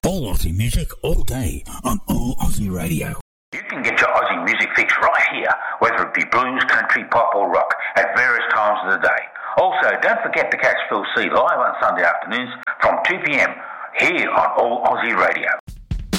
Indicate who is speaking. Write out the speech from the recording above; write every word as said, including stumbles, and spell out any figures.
Speaker 1: All Aussie music all day on All Aussie Radio.
Speaker 2: You can get your Aussie music fix right here, whether it be blues, country, pop or rock, at various times of the day. Also, don't forget to catch Phil C live on Sunday afternoons from two p.m. here on All Aussie Radio.